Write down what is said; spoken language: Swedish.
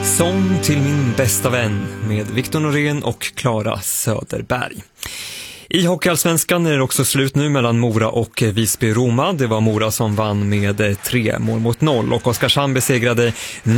Sång till min bästa vän med Victor Norén och Klara Söderberg. I Hockeyallsvenskan är det också slut nu mellan Mora och Visby Roma. Det var Mora som vann med 3-0 och Oskarshamn besegrade